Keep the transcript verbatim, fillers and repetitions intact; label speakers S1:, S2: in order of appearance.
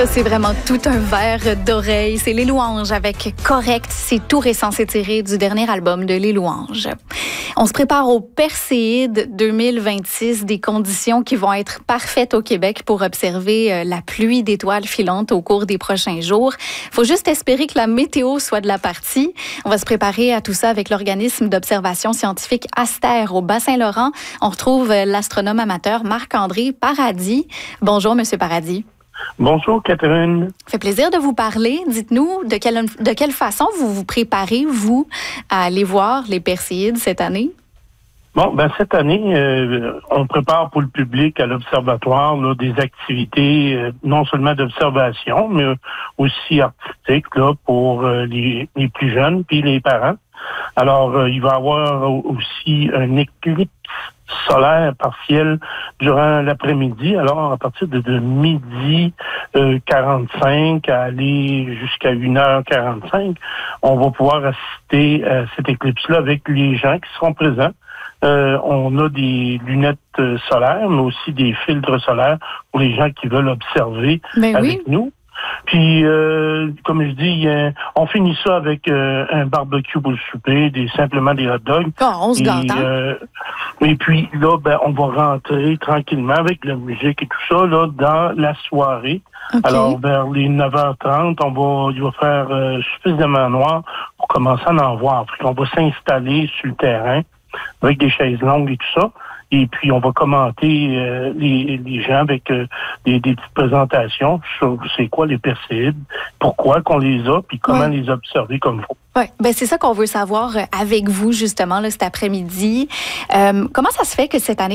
S1: C'est vraiment tout un verre d'oreille. C'est Les Louanges avec Correct. C'est tout récent. C'est tiré du dernier album de Les Louanges. On se prépare au Perséide deux mille vingt-six, des conditions qui vont être parfaites au Québec pour observer la pluie d'étoiles filantes au cours des prochains jours. Il faut juste espérer que la météo soit de la partie. On va se préparer à tout ça avec l'organisme d'observation scientifique Aster au Bas-Saint-Laurent. On retrouve l'astronome amateur Marc-André Paradis. Bonjour, Monsieur Paradis.
S2: Bonjour, Catherine.
S1: Ça fait plaisir de vous parler. Dites-nous de quelle, de quelle façon vous vous préparez, vous, à aller voir les Perséides cette année?
S2: Bon, ben cette année, euh, on prépare pour le public à l'observatoire là, des activités euh, non seulement d'observation, mais aussi artistiques là, pour euh, les, les plus jeunes puis les parents. Alors, euh, il va y avoir aussi un éclipse solaire partiel durant l'après-midi. Alors, à partir de, de midi euh, quarante-cinq à aller jusqu'à une heure quarante-cinq, on va pouvoir assister à cet éclipse-là avec les gens qui seront présents. Euh, on a des lunettes euh, solaires, mais aussi des filtres solaires pour les gens qui veulent observer
S1: ben
S2: avec
S1: oui.
S2: nous. Puis, euh, comme je dis, euh, on finit ça avec euh, un barbecue pour le souper, des, simplement des hot dogs.
S1: Oh, on se gâte, hein?
S2: euh, Et puis là, ben, on va rentrer tranquillement avec la musique et tout ça là dans la soirée. Okay. Alors, vers les neuf heures trente, on va, il va faire euh, suffisamment noir pour commencer à en voir. Puis on va s'installer sur le terrain avec des chaises longues et tout ça. Et puis, on va commenter euh, les, les gens avec euh, des, des petites présentations sur c'est quoi les Perséides, pourquoi qu'on les a, puis comment ouais. les observer comme il faut.
S1: Oui, ben c'est ça qu'on veut savoir avec vous, justement, là, cet après-midi. Euh, comment ça se fait que cette année,